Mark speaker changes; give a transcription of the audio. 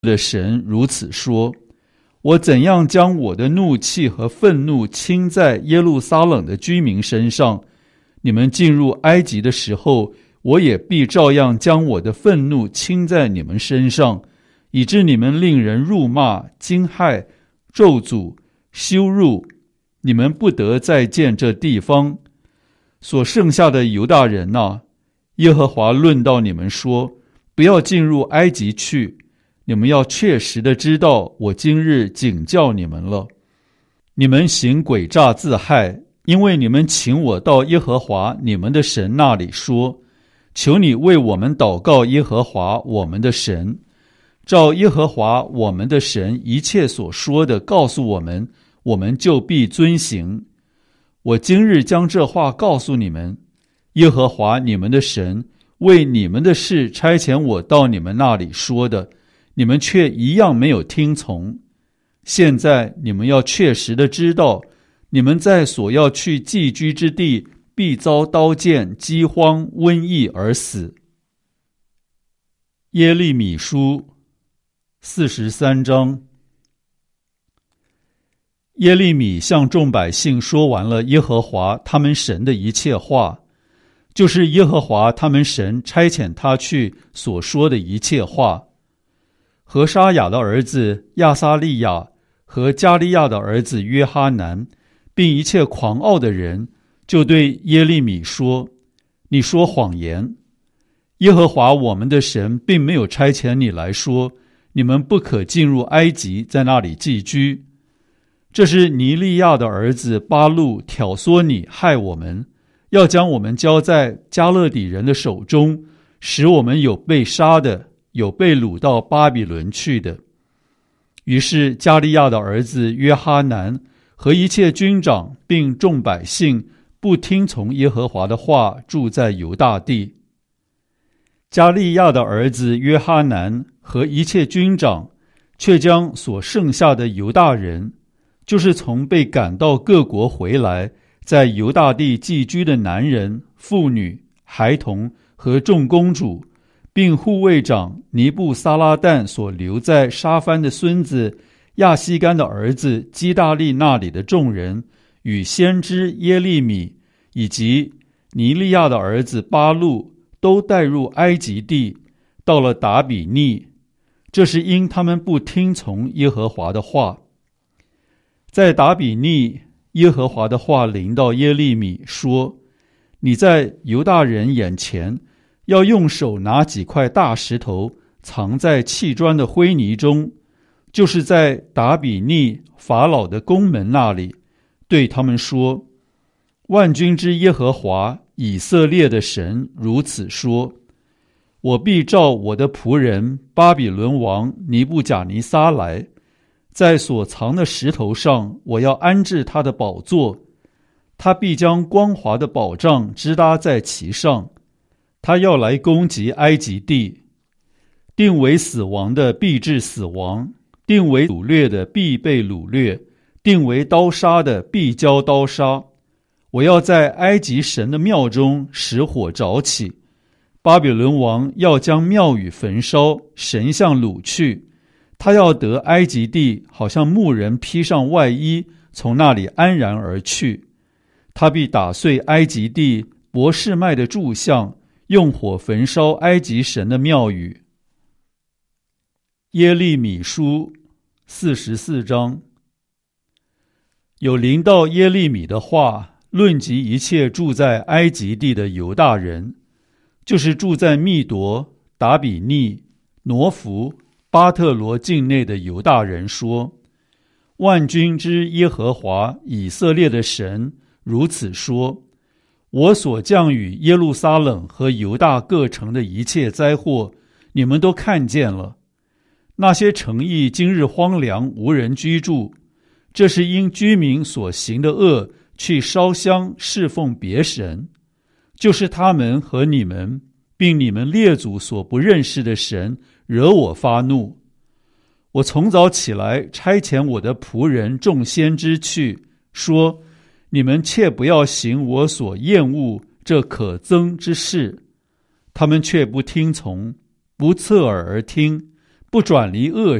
Speaker 1: 的神如此说：我怎样将我的怒气和愤怒倾在耶路撒冷的居民身上，你们进入埃及的时候，我也必照样将我的愤怒倾在你们身上，以致你们令人辱骂、惊骇、咒诅、羞辱，你们不得再见这地方。所剩下的犹大人啊，耶和华论到你们说：不要进入埃及去，你们要确实的知道，我今日警教你们了。你们行诡诈自害，因为你们请我到耶和华你们的神那里说：求你为我们祷告耶和华我们的神，照耶和华我们的神一切所说的告诉我们，我们就必遵行。我今日将这话告诉你们，耶和华你们的神为你们的事差遣我到你们那里说的，你们却一样没有听从。现在你们要确实的知道，你们在所要去寄居之地必遭刀剑、饥荒、瘟疫而死。耶利米书43章。耶利米向众百姓说完了耶和华他们神的一切话，就是耶和华他们神差遣他去所说的一切话。何沙雅的儿子亚撒利亚和加利亚的儿子约哈南，并一切狂傲的人，就对耶利米说：你说谎言，耶和华我们的神并没有差遣你来说，你们不可进入埃及，在那里寄居。这是尼利亚的儿子巴路挑唆你害我们，要将我们交在加勒底人的手中，使我们有被杀的，有被掳到巴比伦去的。于是加利亚的儿子约哈南和一切军长并众百姓不听从耶和华的话，住在犹大地。加利亚的儿子约哈南和一切军长却将所剩下的犹大人，就是从被赶到各国回来，在犹大地寄居的男人、妇女、孩童和众公主，并护卫长尼布撒拉旦所留在沙番的孙子亚西干的儿子基大利那里的众人，与先知耶利米以及尼利亚的儿子巴路，都带入埃及地，到了达比尼。这是因他们不听从耶和华的话。在达比尼，耶和华的话临到耶利米说：你在犹大人眼前，要用手拿几块大石头，藏在砌砖的灰泥中，就是在达比尼法老的宫门那里，对他们说：万军之耶和华以色列的神如此说：我必召我的仆人巴比伦王尼布甲尼撒来，在所藏的石头上，我要安置他的宝座，他必将光华的宝杖支搭在其上。他要来攻击埃及地，定为死亡的必致死亡，定为掳掠的必被掳掠，定为刀杀的必交刀杀。我要在埃及神的庙中使火着起，巴比伦王要将庙宇焚烧，神像掳去。他要得埃及地，好像牧人披上外衣，从那里安然而去。他必打碎埃及地伯示麦的柱像，用火焚烧埃及神的庙宇。耶利米书44章。有临到耶利米的话，论及一切住在埃及地的犹大人，就是住在密夺、达比尼、挪弗、巴特罗境内的犹大人说：万军之耶和华以色列的神如此说：我所降与耶路撒冷和犹大各城的一切灾祸，你们都看见了。那些城邑今日荒凉，无人居住，这是因居民所行的恶，去烧香侍奉别神，就是他们和你们并你们列祖所不认识的神，惹我发怒。我从早起来，差遣我的仆人众先知去，说：你们切不要行我所厌恶这可憎之事。他们却不听从，不侧耳而听， 不转离恶